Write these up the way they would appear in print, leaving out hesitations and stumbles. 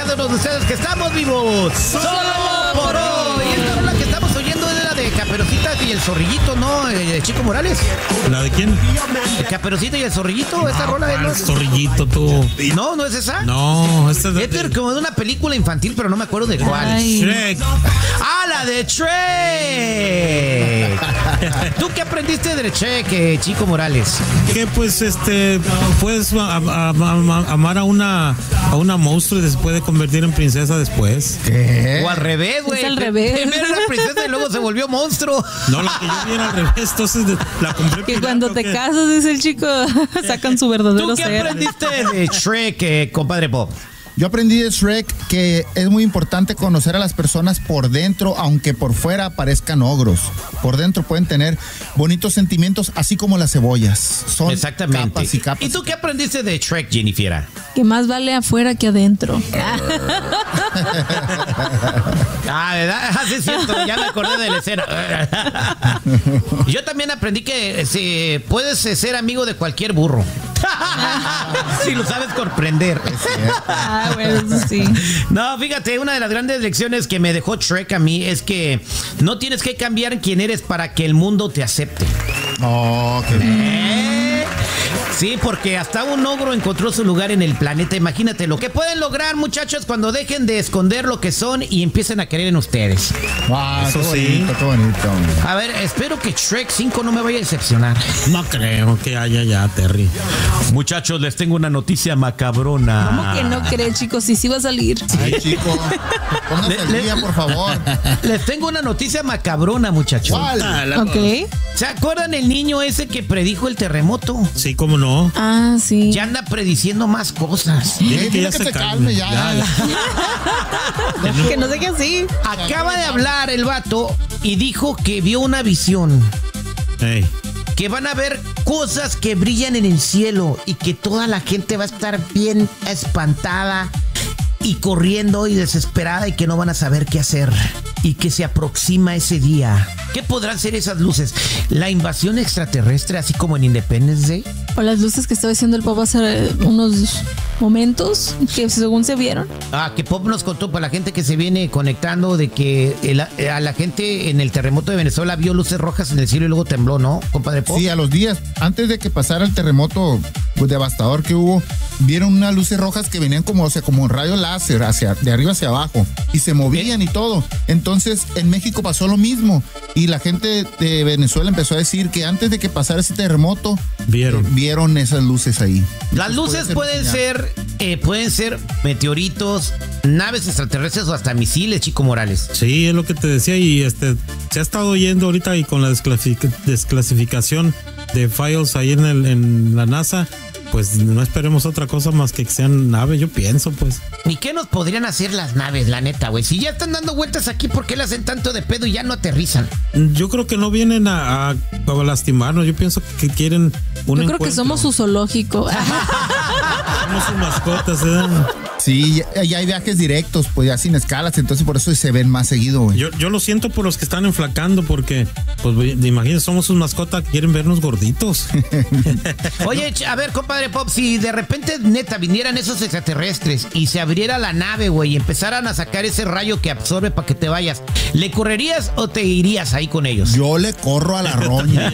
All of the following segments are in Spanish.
recordándonos de ustedes que estamos vivos solo por hoy. Y esta rola que estamos oyendo es la de Caperucita y el Zorrillito, ¿no? Chico Morales. ¿La de quién? Caperucita y el Zorrillito, esta rola de los... Zorrillito, tú. No, ¿no es esa? No, esta es Es como de una película infantil, pero no me acuerdo de cuál. Ay. Shrek. ¡Ah, la de Shrek! ¿Tú qué aprendiste de Shrek, Chico Morales? Que pues puedes amar a una monstruo y se puede convertir en princesa después. ¿Qué? O al revés, güey. Es al revés. Primero era princesa y luego se volvió monstruo. No, la que yo vi era al revés, entonces la compré. Que cuando te casas, dice el chico, sacan su verdadero ¿Tú qué ser. aprendiste de Shrek, compadre Pop? Yo aprendí de Shrek que es muy importante conocer a las personas por dentro, aunque por fuera parezcan ogros. Por dentro pueden tener bonitos sentimientos, así como las cebollas. Son Exactamente. capas y capas. ¿Y tú qué aprendiste de Shrek, Jennifer? Que más vale afuera que adentro. ¿Verdad? Sí, es cierto, ya me acordé de la escena. Yo también aprendí que puedes ser amigo de cualquier burro. Si lo sabes comprender. Bueno, eso sí. No, fíjate, una de las grandes lecciones que me dejó Shrek a mí es que no tienes que cambiar quién eres para que el mundo te acepte. Oh, qué bien. Sí, porque hasta un ogro encontró su lugar en el planeta. Imagínate lo que pueden lograr, muchachos, cuando dejen de esconder lo que son y empiecen a creer en ustedes. Wow, Eso qué sí. bonito, qué bonito. A ver, espero que Shrek 5 no me vaya a decepcionar. No creo que haya ya, Terry. Muchachos, les tengo una noticia macabrona. ¿Cómo que no cree, chicos? Sí va a salir. Ay, chico, póngase al día, por favor. Les tengo una noticia macabrona, muchachos. ¿Cuál? Ok. ¿Se acuerdan el niño ese que predijo el terremoto? Sí, cómo no. Ah, sí. Ya anda prediciendo más cosas. Dile Dile que se calme ya. Que no sé qué así. Acaba de hablar el vato y dijo que vio una visión. Ey. Que van a ver cosas que brillan en el cielo y que toda la gente va a estar bien espantada y corriendo y desesperada y que no van a saber qué hacer. Y que se aproxima ese día. ¿Qué podrán ser esas luces? ¿La invasión extraterrestre, así como en Independence Day? O las luces que estaba diciendo el papá hace unos momentos, que según se vieron. Que Pop nos contó para la gente que se viene conectando de que a la gente en el terremoto de Venezuela vio luces rojas en el cielo y luego tembló, ¿no, compadre Pop? Sí, a los días, antes de que pasara el terremoto pues, devastador que hubo, vieron unas luces rojas que venían como, o sea, como un rayo láser, de arriba hacia abajo, y se movían y todo. Entonces, en México pasó lo mismo, y la gente de Venezuela empezó a decir que antes de que pasara ese terremoto, vieron esas luces ahí. Las luces pueden ser meteoritos, naves extraterrestres o hasta misiles, Chico Morales. Sí, es lo que te decía y se ha estado oyendo ahorita y con la desclasificación de files ahí en la NASA, pues no esperemos otra cosa más que sean naves, yo pienso, pues. ¿Y qué nos podrían hacer las naves, la neta, güey? Si ya están dando vueltas aquí, ¿por qué le hacen tanto de pedo y ya no aterrizan? Yo creo que no vienen a lastimarnos, yo pienso que quieren un Yo creo que somos su zoológico. Somos sus mascotas, Sí, ya hay viajes directos, pues ya sin escalas, entonces por eso se ven más seguido, güey. Yo lo siento por los que están enflacando, porque, pues, imagínense, somos sus mascotas que quieren vernos gorditos. Oye, a ver, compadre Pop, si de repente, neta, vinieran esos extraterrestres y se abriera la nave, güey, y empezaran a sacar ese rayo que absorbe para que te vayas, ¿le correrías o te irías ahí con ellos? Yo le corro a la roña.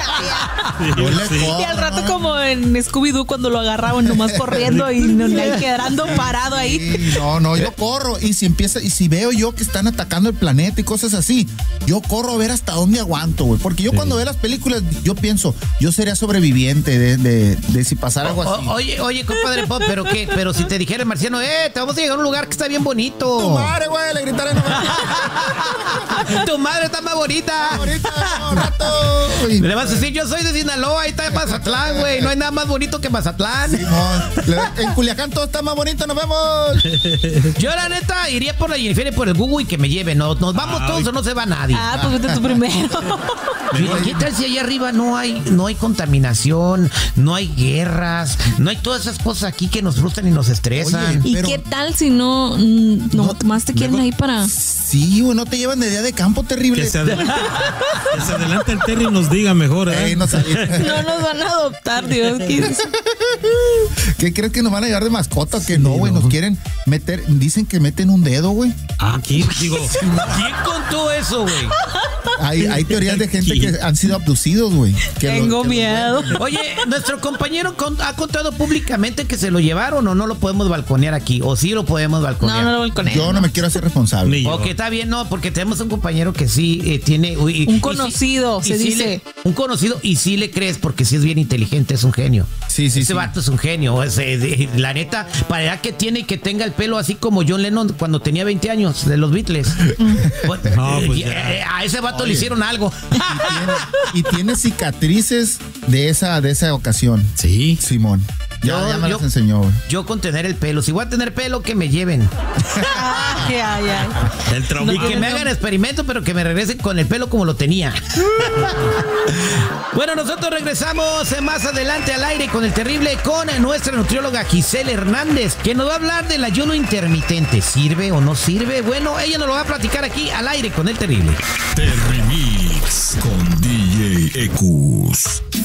Yo le corro. Y al rato como en Scooby-Doo cuando lo agarraban nomás corriendo y quedando parado ahí. No, yo corro y si veo yo que están atacando el planeta y cosas así, yo corro a ver hasta dónde aguanto, güey. Porque yo cuando veo las películas, yo pienso, yo sería sobreviviente de si pasara algo así. Oye, compadre Pop, ¿pero qué? Pero si te dijera el marciano, te vamos a llegar a un lugar que está bien bonito. Tu madre, güey, le gritaré. Tu madre está más bonita. Le vas a decir, yo soy de Sinaloa, ahí está Mazatlán, güey. No hay nada más bonito que Mazatlán. Sí, en Culiacán todo está más bonito, nos vemos. Yo la neta iría por la Jennifer y por el Google y que me lleven. Nos vamos todos o no se va nadie. Pues vete tú primero. ¿Qué tal si allá arriba no hay contaminación, no hay guerras, no hay todas esas cosas aquí que nos frustran y nos estresan? ¿Y qué tal si no más te quieren ahí para...? Sí, güey, no te llevan de día de campo terrible. Que se adelante el Terry y nos diga mejor, ¿eh? No nos van a adoptar, Dios. ¿Qué crees que nos van a llevar de mascota? Que no, güey, nos quieren meter, dicen que meten un dedo, güey. Aquí, digo. ¿Quién contó eso, güey? Hay teorías de gente que han sido abducidos, güey. Tengo miedo. Oye, nuestro compañero ha contado públicamente que se lo llevaron o no lo podemos balconear aquí. O sí lo podemos balconear. No lo balconeamos. Yo no me quiero hacer responsable. Ok, está bien, no, porque tenemos un compañero que sí tiene... un conocido, se dice. Un conocido y sí le crees porque sí es bien inteligente, es un genio. Sí. Ese vato es un genio. La neta, para la edad que tiene y que tenga el pelo así como John Lennon cuando tenía 20 años de los Beatles. A ese vato le hicieron algo. Y tiene cicatrices de esa ocasión. Sí. Simón. Ya me las enseñó, güey. Yo con tener el pelo. Si voy a tener pelo, que me lleven. El trauma. Y que me hagan experimento, pero que me regresen con el pelo como lo tenía. Bueno, nosotros regresamos más adelante al aire con el terrible con nuestra nutrióloga Giselle Hernández, que nos va a hablar del ayuno intermitente. ¿Sirve o no sirve? Bueno, ella nos lo va a platicar aquí al aire con el terrible. Terrimix con DJ Ecus.